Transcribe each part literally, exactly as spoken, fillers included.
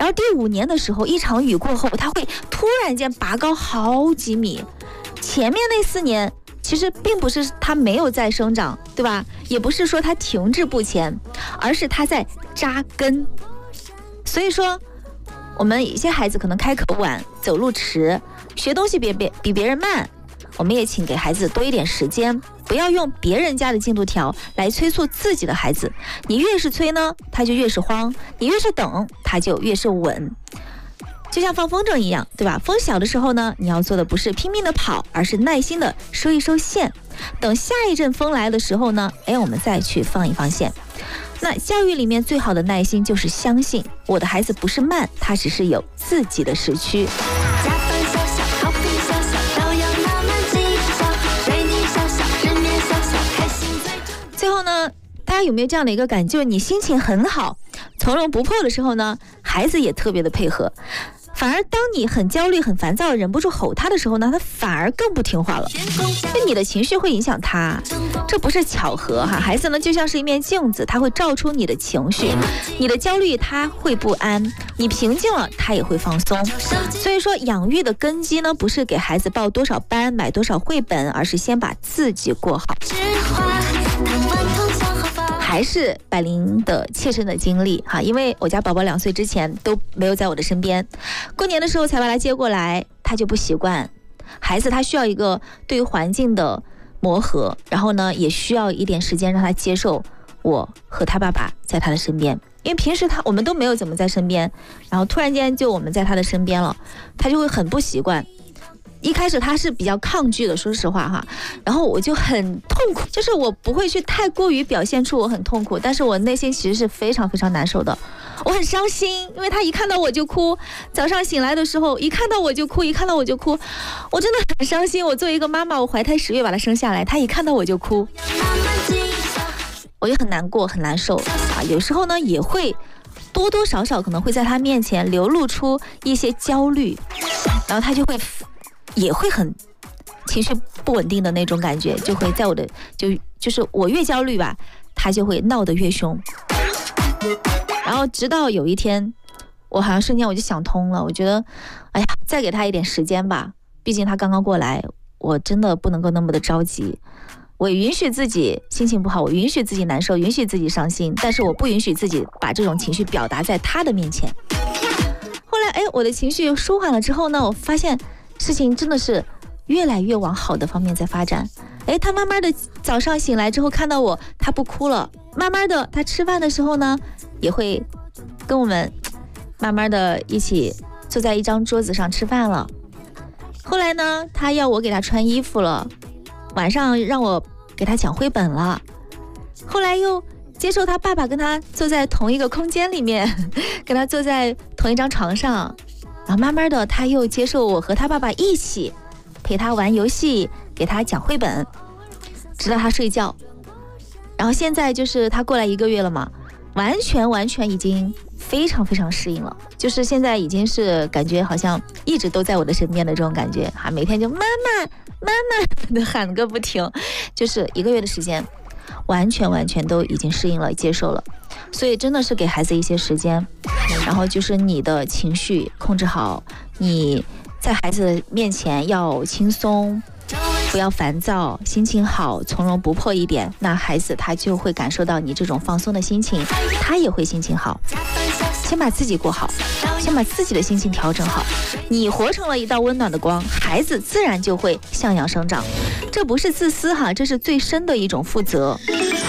然后第五年的时候，一场雨过后，它会突然间拔高好几米。前面那四年其实并不是它没有在生长，对吧？也不是说它停滞不前，而是它在扎根。所以说我们有些孩子可能开口晚，走路迟，学东西比别比别人慢，我们也请给孩子多一点时间，不要用别人家的进度条来催促自己的孩子。你越是催呢，他就越是慌；你越是等，他就越是稳。就像放风筝一样，对吧？风小的时候呢，你要做的不是拼命的跑，而是耐心的收一收线。等下一阵风来的时候呢，哎，我们再去放一放线。那教育里面最好的耐心就是相信我的孩子不是慢，他只是有自己的时区。最后呢，大家有没有这样的一个感觉，就是你心情很好，从容不迫的时候呢，孩子也特别的配合。反而当你很焦虑很烦躁忍不住吼他的时候呢，他反而更不听话了，因为你的情绪会影响他，这不是巧合哈。孩子呢就像是一面镜子，他会照出你的情绪，你的焦虑他会不安，你平静了他也会放松。所以说养育的根基呢，不是给孩子报多少班买多少绘本，而是先把自己过好。还是百灵的切身的经历哈，因为我家宝宝两岁之前都没有在我的身边，过年的时候才把他接过来，他就不习惯。孩子他需要一个对于环境的磨合，然后呢也需要一点时间让他接受我和他爸爸在他的身边，因为平时他我们都没有怎么在身边，然后突然间就我们在他的身边了，他就会很不习惯。一开始他是比较抗拒的，说实话哈，然后我就很痛苦，就是我不会去太过于表现出我很痛苦，但是我内心其实是非常非常难受的，我很伤心，因为他一看到我就哭，早上醒来的时候一看到我就哭，一看到我就哭，我真的很伤心。我作为一个妈妈，我怀胎十月把他生下来，他一看到我就哭，我就很难过很难受啊。有时候呢也会多多少少可能会在他面前流露出一些焦虑，然后他就会也会很情绪不稳定的那种感觉，就会在我的就就是我越焦虑吧，他就会闹得越凶。然后直到有一天，我好像瞬间我就想通了，我觉得，哎呀，再给他一点时间吧，毕竟他刚刚过来，我真的不能够那么的着急。我允许自己心情不好，我允许自己难受，允许自己伤心，但是我不允许自己把这种情绪表达在他的面前。后来，哎，我的情绪舒缓了之后呢，我发现事情真的是越来越往好的方面在发展。哎，他慢慢的早上醒来之后看到我，他不哭了。慢慢的，他吃饭的时候呢，也会跟我们慢慢的一起坐在一张桌子上吃饭了。后来呢，他要我给他穿衣服了，晚上让我给他讲绘本了。后来又接受他爸爸跟他坐在同一个空间里面，跟他坐在同一张床上。然后慢慢的他又接受我和他爸爸一起陪他玩游戏，给他讲绘本，直到他睡觉。然后现在就是他过来一个月了嘛，完全完全已经非常非常适应了，就是现在已经是感觉好像一直都在我的身边的这种感觉哈，每天就妈妈妈妈的喊个不停，就是一个月的时间完全完全都已经适应了接受了。所以真的是给孩子一些时间，然后就是你的情绪控制好，你在孩子面前要轻松，不要烦躁，心情好，从容不迫一点，那孩子他就会感受到你这种放松的心情，他也会心情好。先把自己过好，先把自己的心情调整好，你活成了一道温暖的光，孩子自然就会向阳生长。这不是自私哈，这是最深的一种负责。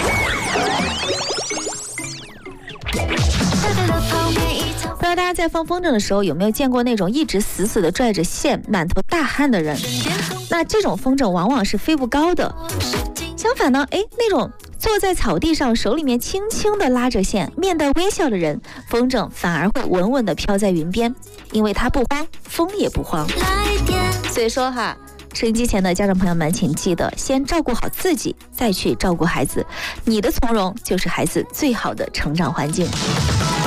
不知道大家在放风筝的时候有没有见过那种一直死死的拽着线满头大汗的人，那这种风筝往往是飞不高的。相反呢，哎，那种坐在草地上手里面轻轻的拉着线面带微笑的人，风筝反而会稳稳的飘在云边，因为他不慌，风也不慌。所以说哈，收音机前的家长朋友们，请记得先照顾好自己，再去照顾孩子，你的从容就是孩子最好的成长环境。